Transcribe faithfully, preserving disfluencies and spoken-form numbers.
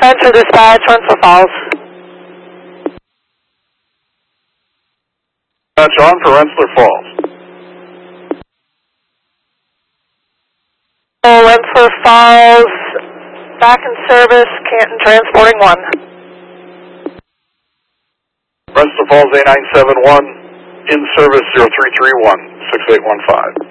Center dispatch, Rensselaer Falls. Dispatch on for Rensselaer Falls. Oh, Rensselaer Falls, back in service, Canton transporting one. Rensselaer Falls A nine seven one, in service zero three three one, six eight one five.